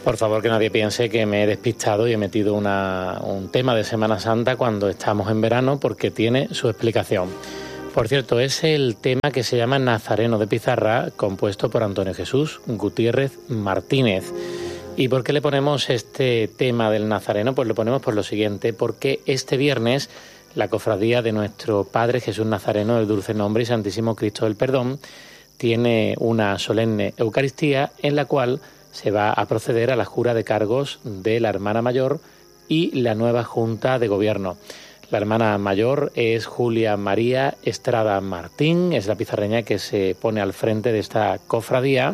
Por favor, que nadie piense que me he despistado y he metido un tema de Semana Santa cuando estamos en verano, porque tiene su explicación. Por cierto, es el tema que se llama Nazareno de Pizarra, compuesto por Antonio Jesús Gutiérrez Martínez. ¿Y por qué le ponemos este tema del Nazareno? Pues lo ponemos por lo siguiente, porque este viernes la cofradía de nuestro Padre Jesús Nazareno del Dulce Nombre y Santísimo Cristo del Perdón tiene una solemne Eucaristía en la cual se va a proceder a la jura de cargos de la hermana mayor y la nueva Junta de Gobierno. La hermana mayor es Julia María Estrada Martín, es la pizarreña que se pone al frente de esta cofradía.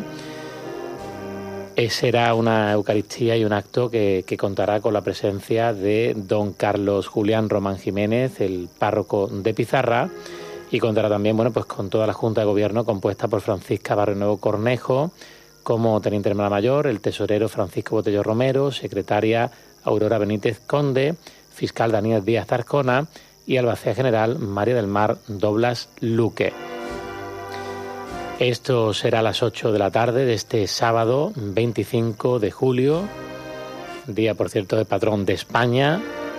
Será una Eucaristía y un acto que contará con la presencia de don Carlos Julián Román Jiménez, el párroco de Pizarra, y contará también, pues con toda la Junta de Gobierno compuesta por Francisca Barrionuevo Cornejo, como teniente hermana mayor, el tesorero Francisco Botello Romero, secretaria Aurora Benítez Conde, fiscal Daniel Díaz Zarcona y albacea general María del Mar Doblas Luque. Esto será a las 8 de la tarde de este sábado 25 de julio, día por cierto de patrón de España.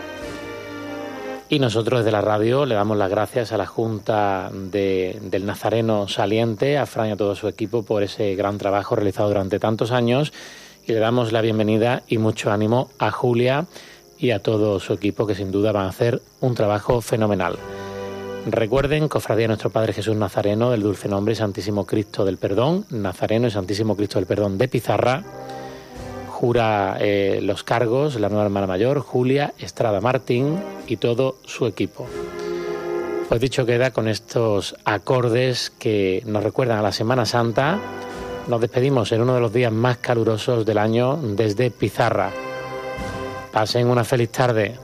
Y nosotros desde la radio le damos las gracias a la Junta del Nazareno saliente, a Fran y a todo su equipo por ese gran trabajo realizado durante tantos años, y le damos la bienvenida y mucho ánimo a Julia y a todo su equipo, que sin duda van a hacer un trabajo fenomenal. Recuerden, Cofradía de nuestro Padre Jesús Nazareno del Dulce Nombre y Santísimo Cristo del Perdón, Nazareno y Santísimo Cristo del Perdón de Pizarra, jura los cargos la nueva hermana mayor, Julia Estrada Martín, y todo su equipo. Pues dicho queda, con estos acordes que nos recuerdan a la Semana Santa, nos despedimos en uno de los días más calurosos del año desde Pizarra. Pasen una feliz tarde.